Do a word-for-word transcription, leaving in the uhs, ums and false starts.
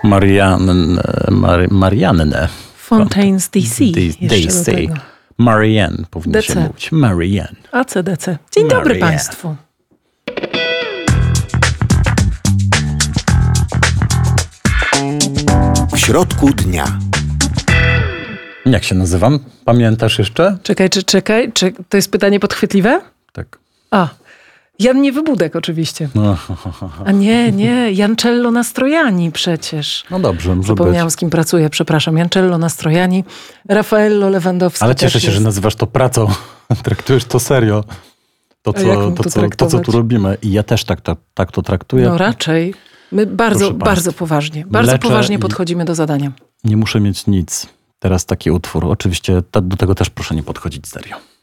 Marianne. Mar- Marianne. Fontaines D C. D C. Marianne powinno D C. się mówić. Marianne. A C D C. Dzień dobry Marianne. Państwu. W środku dnia. Jak się nazywam? Pamiętasz jeszcze? Czekaj, czy, czekaj. Czy, to jest pytanie podchwytliwe? Tak. A, Jan Niewybudek oczywiście. No, A nie, nie, Jancello Nastrojani przecież. no dobrze, może Zapomniałam, być. z kim pracuję, przepraszam. Jancello Nastrojani, Raffaello Lewandowski. Ale cieszę też się, że jest. nazywasz to pracą. Traktujesz to serio. To, A jak co, mam to, to co, to, co traktować? tu robimy. I ja też tak to, tak to traktuję. No raczej. My bardzo, Proszę bardzo państwa, poważnie, bardzo mleczę poważnie i- podchodzimy do zadania. Nie muszę mieć nic. Teraz taki utwór. Oczywiście ta, do tego też proszę nie podchodzić serio.